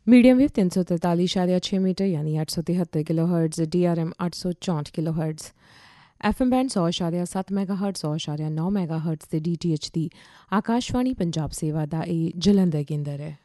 Medium wave 343.6 metre यानी 873 kilo hertz, DRM 864 kilo hertz, FM band 100.7 mega hertz 100.9 mega hertz ਤੇ DTH ਦੀ ਆਕਾਸ਼ਵਾਣੀ ਪੰਜਾਬ ਸੇਵਾ ਦਾ ਇਹ ਜਲੰਧਰ ਕੇਂਦਰ ਹੈ।